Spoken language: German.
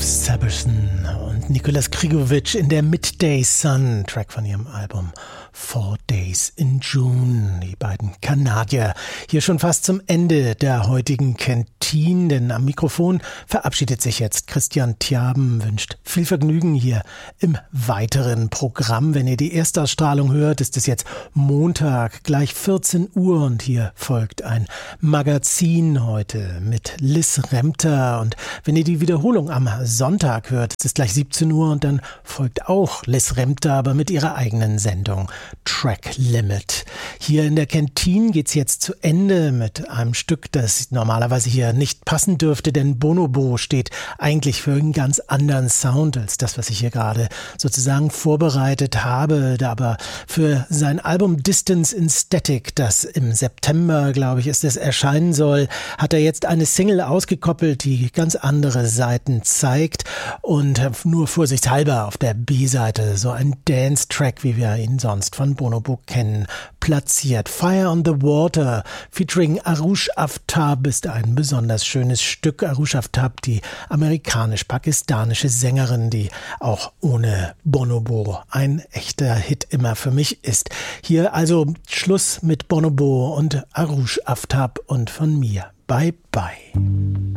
Saberson und Nicholas Krigovic in der Midday Sun, Track von ihrem Album 4 Days in June. Die beiden Kanadier hier schon fast zum Ende der heutigen Kantine, denn am Mikrofon verabschiedet sich jetzt Christian Thiaben, wünscht viel Vergnügen hier im weiteren Programm. Wenn ihr die Erstausstrahlung hört, ist es jetzt Montag, gleich 14 Uhr und hier folgt ein Magazin heute mit Liz Remter und wenn ihr die Wiederholung am Sonntag hört, ist es gleich 17 Uhr und dann folgt auch Liz Remter, aber mit ihrer eigenen Sendung Track Limit. Hier in der Kantine geht's jetzt zu Ende mit einem Stück, das normalerweise hier nicht passen dürfte, denn Bonobo steht eigentlich für einen ganz anderen Sound als das, was ich hier gerade sozusagen vorbereitet habe, aber für sein Album Distance in Static, das im September, glaube ich, ist es, erscheinen soll, hat er jetzt eine Single ausgekoppelt, die ganz andere Seiten zeigt und nur vorsichtshalber auf der B-Seite so ein Dance-Track, wie wir ihn sonst von Bonobo kennen, platziert. Fire on the Water featuring Arush Aftab ist ein besonders schönes Stück. Arush Aftab, die amerikanisch-pakistanische Sängerin, die auch ohne Bonobo ein echter Hit immer für mich ist. Hier also Schluss mit Bonobo und Arush Aftab und von mir. Bye bye.